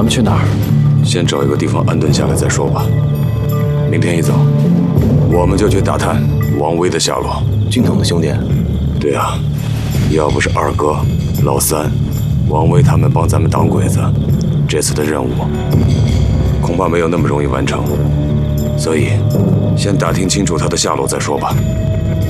去哪儿？ 先找一个地方安顿下来再说吧。明天一早，我们就去打探王威的下落。 军统的兄弟？ 对啊，要不是二哥、老三、王威他们帮咱们挡鬼子，这次的任务恐怕没有那么容易完成。所以，先打听清楚他的下落再说吧。